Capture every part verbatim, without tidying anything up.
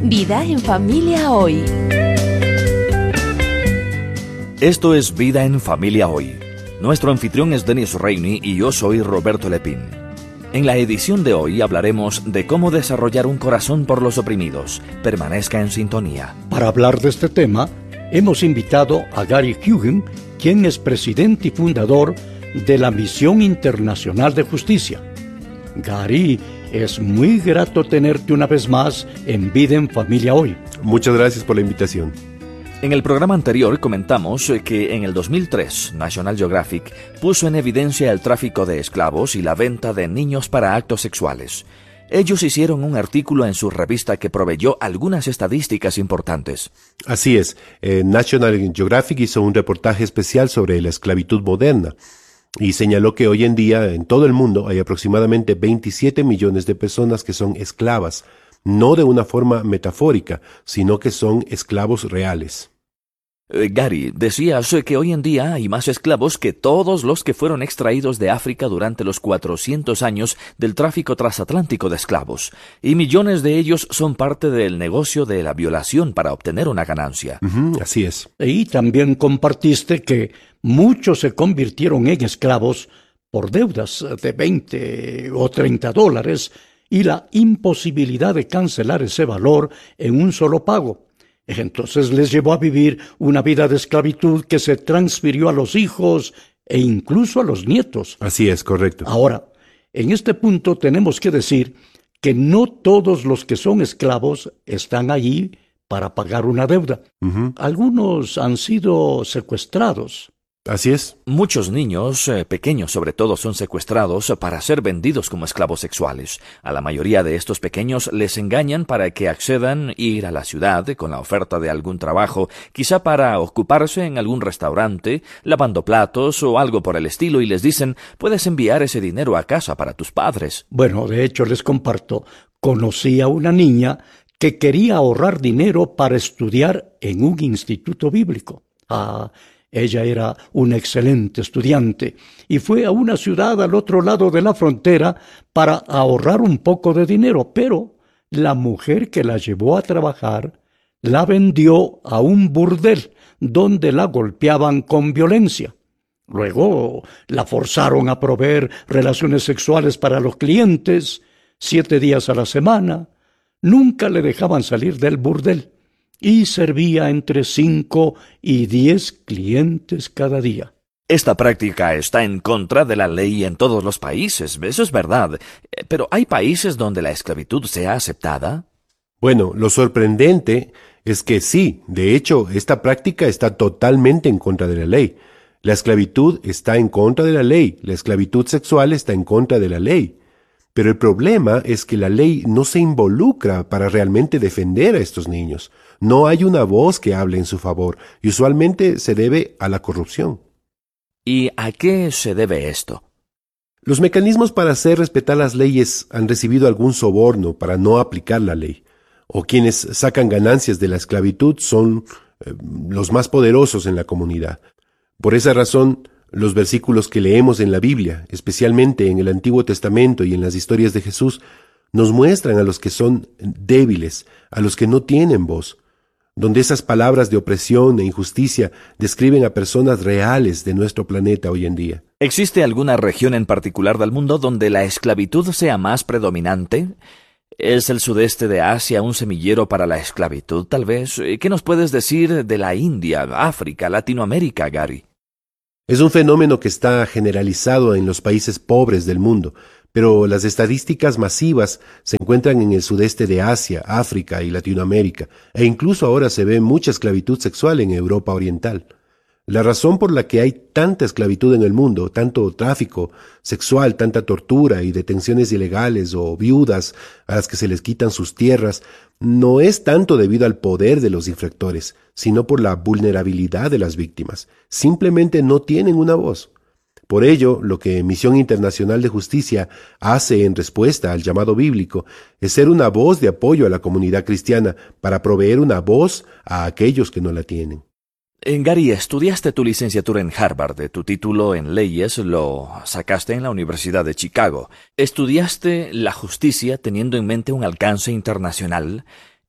Vida en Familia Hoy. Esto es Vida en Familia Hoy. Nuestro anfitrión es Denis Reini y yo soy Roberto Lepín. En la edición de hoy hablaremos de cómo desarrollar un corazón por los oprimidos. Permanezca en sintonía. Para hablar de este tema, hemos invitado a Gary Hughem, quien es presidente y fundador de la Misión Internacional de Justicia. Gary, es muy grato tenerte una vez más en Vida en Familia Hoy. Muchas gracias por la invitación. En el programa anterior comentamos que en el dos mil tres National Geographic puso en evidencia el tráfico de esclavos y la venta de niños para actos sexuales. Ellos hicieron un artículo en su revista que proveyó algunas estadísticas importantes. Así es, eh, National Geographic hizo un reportaje especial sobre la esclavitud moderna y señaló que hoy en día en todo el mundo hay aproximadamente veintisiete millones de personas que son esclavas, no de una forma metafórica, sino que son esclavos reales. Eh, Gary, decías que hoy en día hay más esclavos que todos los que fueron extraídos de África durante los cuatrocientos años del tráfico transatlántico de esclavos, y millones de ellos son parte del negocio de la violación para obtener una ganancia. Uh-huh, así es. Y también compartiste que muchos se convirtieron en esclavos por deudas de veinte o treinta dólares y la imposibilidad de cancelar ese valor en un solo pago. Entonces les llevó a vivir una vida de esclavitud que se transfirió a los hijos e incluso a los nietos. Así es, correcto. Ahora, en este punto tenemos que decir que no todos los que son esclavos están allí para pagar una deuda. Uh-huh. Algunos han sido secuestrados. Así es. Muchos niños, eh, pequeños sobre todo, son secuestrados para ser vendidos como esclavos sexuales. A la mayoría de estos pequeños les engañan para que accedan a ir a la ciudad con la oferta de algún trabajo, quizá para ocuparse en algún restaurante, lavando platos o algo por el estilo, y les dicen, puedes enviar ese dinero a casa para tus padres. Bueno, de hecho les comparto, conocí a una niña que quería ahorrar dinero para estudiar en un instituto bíblico. Ah, Ella era una excelente estudiante y fue a una ciudad al otro lado de la frontera para ahorrar un poco de dinero, pero la mujer que la llevó a trabajar la vendió a un burdel donde la golpeaban con violencia. Luego la forzaron a proveer relaciones sexuales para los clientes, siete días a la semana. Nunca le dejaban salir del burdel. Y servía entre cinco y diez clientes cada día. Esta práctica está en contra de la ley en todos los países, eso es verdad. Pero ¿hay países donde la esclavitud sea aceptada? Bueno, lo sorprendente es que sí, de hecho, esta práctica está totalmente en contra de la ley. La esclavitud está en contra de la ley, la esclavitud sexual está en contra de la ley. Pero el problema es que la ley no se involucra para realmente defender a estos niños. No hay una voz que hable en su favor, y usualmente se debe a la corrupción. ¿Y a qué se debe esto? Los mecanismos para hacer respetar las leyes han recibido algún soborno para no aplicar la ley, o quienes sacan ganancias de la esclavitud son eh, los más poderosos en la comunidad. Por esa razón, los versículos que leemos en la Biblia, especialmente en el Antiguo Testamento y en las historias de Jesús, nos muestran a los que son débiles, a los que no tienen voz, donde esas palabras de opresión e injusticia describen a personas reales de nuestro planeta hoy en día. ¿Existe alguna región en particular del mundo donde la esclavitud sea más predominante? ¿Es el sudeste de Asia un semillero para la esclavitud, tal vez? ¿Qué nos puedes decir de la India, África, Latinoamérica, Gary? Es un fenómeno que está generalizado en los países pobres del mundo, pero las estadísticas masivas se encuentran en el sudeste de Asia, África y Latinoamérica, e incluso ahora se ve mucha esclavitud sexual en Europa Oriental. La razón por la que hay tanta esclavitud en el mundo, tanto tráfico sexual, tanta tortura y detenciones ilegales o viudas a las que se les quitan sus tierras, no es tanto debido al poder de los infractores, sino por la vulnerabilidad de las víctimas. Simplemente no tienen una voz. Por ello, lo que Misión Internacional de Justicia hace en respuesta al llamado bíblico es ser una voz de apoyo a la comunidad cristiana para proveer una voz a aquellos que no la tienen. Gary, estudiaste tu licenciatura en Harvard, tu título en leyes lo sacaste en la Universidad de Chicago. Estudiaste la justicia teniendo en mente un alcance internacional.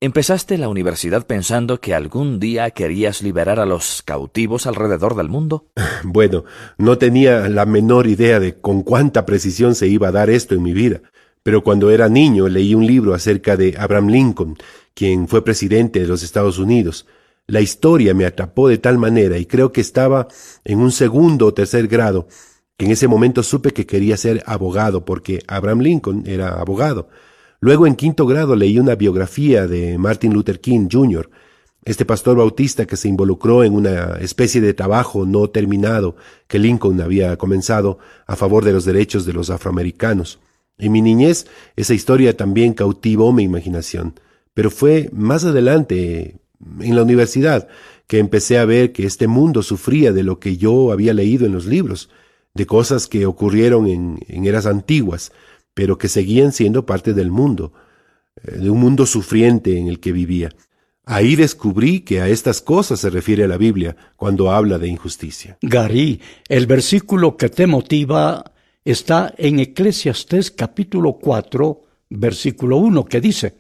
¿Empezaste la universidad pensando que algún día querías liberar a los cautivos alrededor del mundo? Bueno, no tenía la menor idea de con cuánta precisión se iba a dar esto en mi vida, pero cuando era niño leí un libro acerca de Abraham Lincoln, quien fue presidente de los Estados Unidos. La historia me atrapó de tal manera, y creo que estaba en un segundo o tercer grado, que en ese momento supe que quería ser abogado, porque Abraham Lincoln era abogado. Luego, en quinto grado, leí una biografía de Martin Luther King junior, este pastor bautista que se involucró en una especie de trabajo no terminado que Lincoln había comenzado a favor de los derechos de los afroamericanos. En mi niñez, esa historia también cautivó mi imaginación, pero fue más adelante, en la universidad, que empecé a ver que este mundo sufría de lo que yo había leído en los libros, de cosas que ocurrieron en, en eras antiguas, pero que seguían siendo parte del mundo, de un mundo sufriente en el que vivía. Ahí descubrí que a estas cosas se refiere la Biblia cuando habla de injusticia. Gary, el versículo que te motiva está en Eclesiastés capítulo cuatro, versículo uno, que dice: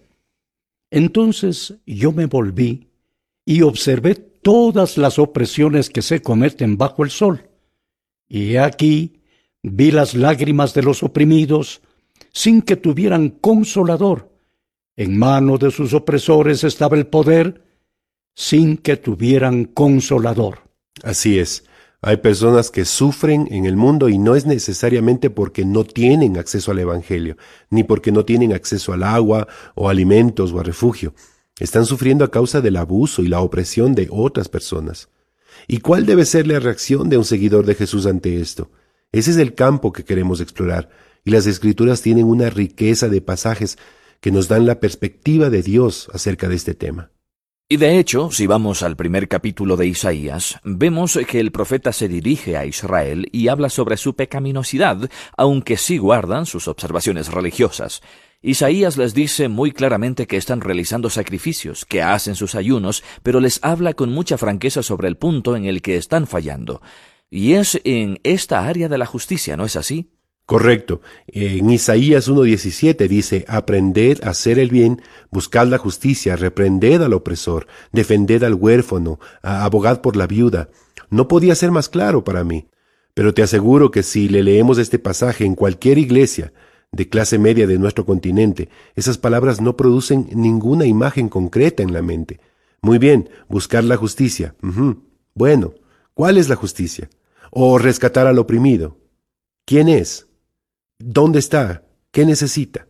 Entonces yo me volví y observé todas las opresiones que se cometen bajo el sol. Y he aquí, vi las lágrimas de los oprimidos, sin que tuvieran consolador. En mano de sus opresores estaba el poder, sin que tuvieran consolador. Así es. Hay personas que sufren en el mundo y no es necesariamente porque no tienen acceso al Evangelio, ni porque no tienen acceso al agua, o alimentos, o a refugio. Están sufriendo a causa del abuso y la opresión de otras personas. ¿Y cuál debe ser la reacción de un seguidor de Jesús ante esto? Ese es el campo que queremos explorar, y las Escrituras tienen una riqueza de pasajes que nos dan la perspectiva de Dios acerca de este tema. Y de hecho, si vamos al primer capítulo de Isaías, vemos que el profeta se dirige a Israel y habla sobre su pecaminosidad, aunque sí guardan sus observaciones religiosas. Isaías les dice muy claramente que están realizando sacrificios, que hacen sus ayunos, pero les habla con mucha franqueza sobre el punto en el que están fallando. Y es en esta área de la justicia, ¿no es así? Correcto. En Isaías uno diecisiete dice: Aprended a hacer el bien, buscad la justicia, reprended al opresor, defended al huérfano, abogad por la viuda. No podía ser más claro para mí. Pero te aseguro que si le leemos este pasaje en cualquier iglesia de clase media de nuestro continente, esas palabras no producen ninguna imagen concreta en la mente. Muy bien, buscar la justicia. Uh-huh. Bueno, ¿cuál es la justicia? ¿O rescatar al oprimido? ¿Quién es? ¿Dónde está? ¿Qué necesita?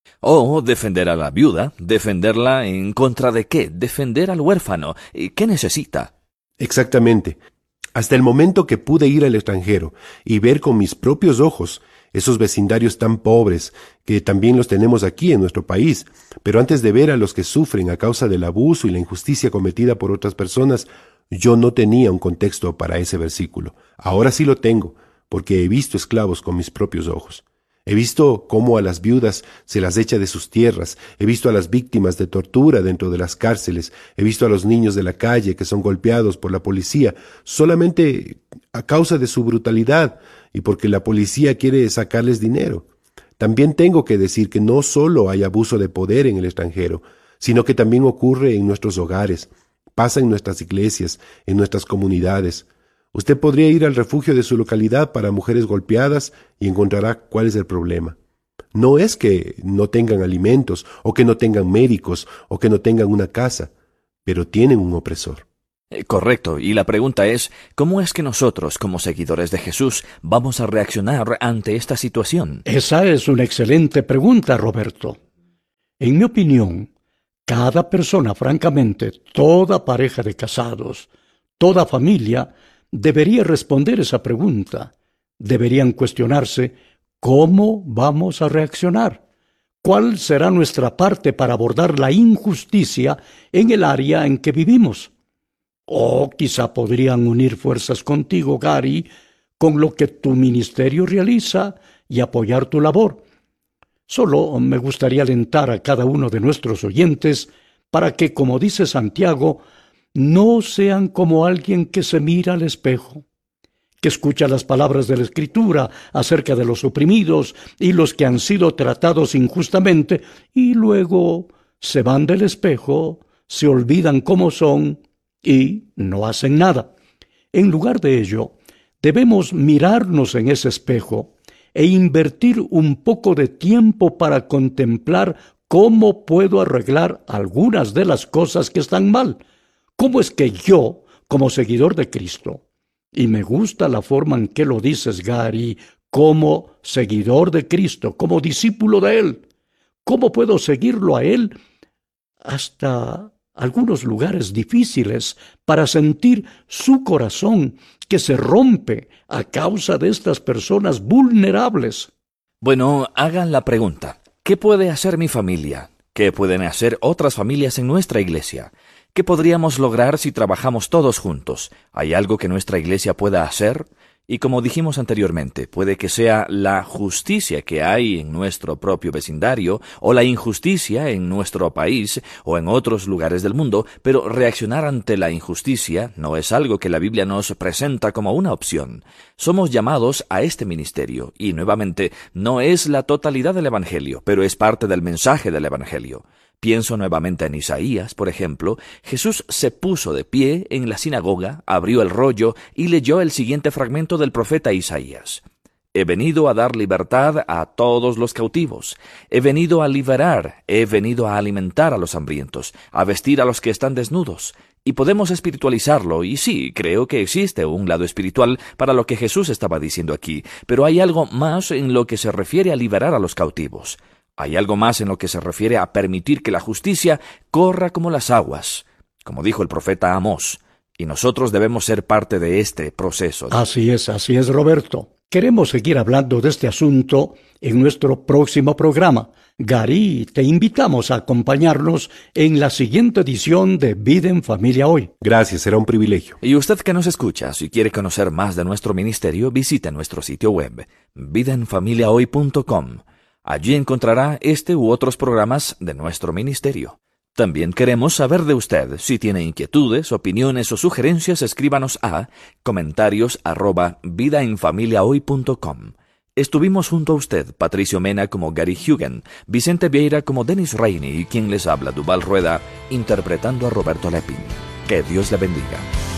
O defender a la viuda. ¿Defenderla en contra de qué? Defender al huérfano. ¿Qué necesita? Exactamente. Hasta el momento que pude ir al extranjero y ver con mis propios ojos esos vecindarios tan pobres, que también los tenemos aquí en nuestro país, pero antes de ver a los que sufren a causa del abuso y la injusticia cometida por otras personas, yo no tenía un contexto para ese versículo. Ahora sí lo tengo, porque he visto esclavos con mis propios ojos. He visto cómo a las viudas se las echa de sus tierras, he visto a las víctimas de tortura dentro de las cárceles, he visto a los niños de la calle que son golpeados por la policía solamente a causa de su brutalidad y porque la policía quiere sacarles dinero. También tengo que decir que no solo hay abuso de poder en el extranjero, sino que también ocurre en nuestros hogares, pasa en nuestras iglesias, en nuestras comunidades. Usted podría ir al refugio de su localidad para mujeres golpeadas y encontrará cuál es el problema. No es que no tengan alimentos, o que no tengan médicos, o que no tengan una casa, pero tienen un opresor. Eh, correcto, y la pregunta es, ¿cómo es que nosotros, como seguidores de Jesús, vamos a reaccionar ante esta situación? Esa es una excelente pregunta, Roberto. En mi opinión, cada persona, francamente, toda pareja de casados, toda familia, debería responder esa pregunta. Deberían cuestionarse cómo vamos a reaccionar. ¿Cuál será nuestra parte para abordar la injusticia en el área en que vivimos? O quizá podrían unir fuerzas contigo, Gary, con lo que tu ministerio realiza y apoyar tu labor. Solo me gustaría alentar a cada uno de nuestros oyentes para que, como dice Santiago, no sean como alguien que se mira al espejo, que escucha las palabras de la Escritura acerca de los oprimidos y los que han sido tratados injustamente y luego se van del espejo, se olvidan cómo son y no hacen nada. En lugar de ello, debemos mirarnos en ese espejo e invertir un poco de tiempo para contemplar cómo puedo arreglar algunas de las cosas que están mal. ¿Cómo es que yo, como seguidor de Cristo, y me gusta la forma en que lo dices, Gary, como seguidor de Cristo, como discípulo de Él, cómo puedo seguirlo a Él hasta algunos lugares difíciles para sentir su corazón que se rompe a causa de estas personas vulnerables? Bueno, hagan la pregunta. ¿Qué puede hacer mi familia? ¿Qué pueden hacer otras familias en nuestra iglesia? ¿Qué podríamos lograr si trabajamos todos juntos? ¿Hay algo que nuestra iglesia pueda hacer? Y como dijimos anteriormente, puede que sea la justicia que hay en nuestro propio vecindario, o la injusticia en nuestro país, o en otros lugares del mundo, pero reaccionar ante la injusticia no es algo que la Biblia nos presenta como una opción. Somos llamados a este ministerio, y nuevamente, no es la totalidad del Evangelio, pero es parte del mensaje del Evangelio. Pienso nuevamente en Isaías, por ejemplo. Jesús se puso de pie en la sinagoga, abrió el rollo y leyó el siguiente fragmento del profeta Isaías. He venido a dar libertad a todos los cautivos. He venido a liberar, he venido a alimentar a los hambrientos, a vestir a los que están desnudos. Y podemos espiritualizarlo, y sí, creo que existe un lado espiritual para lo que Jesús estaba diciendo aquí, pero hay algo más en lo que se refiere a liberar a los cautivos. Hay algo más en lo que se refiere a permitir que la justicia corra como las aguas, como dijo el profeta Amós, y nosotros debemos ser parte de este proceso. Así es, así es, Roberto. Queremos seguir hablando de este asunto en nuestro próximo programa. Gary, te invitamos a acompañarnos en la siguiente edición de Vida en Familia Hoy. Gracias, será un privilegio. Y usted que nos escucha, si quiere conocer más de nuestro ministerio, visite nuestro sitio web, vida en familia hoy punto com. Allí encontrará este u otros programas de nuestro ministerio. También queremos saber de usted. Si tiene inquietudes, opiniones o sugerencias, escríbanos a comentarios arroba vida en familia hoy punto com. Estuvimos junto a usted, Patricio Mena como Gary Hugen, Vicente Vieira como Dennis Rainey y quien les habla, Duval Rueda, interpretando a Roberto Lepin. Que Dios le bendiga.